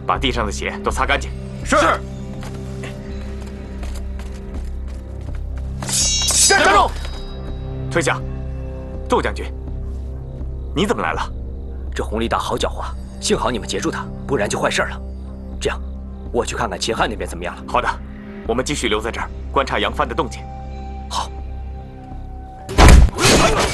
把地上的血都擦干净。 是。 站住！丞相，窦将军，你怎么来了？ 这弘力大好狡猾，幸好你们截住他，不然就坏事了。这样，我去看看秦汉那边怎么样了。 好的，我们继续留在这儿观察杨帆的动静。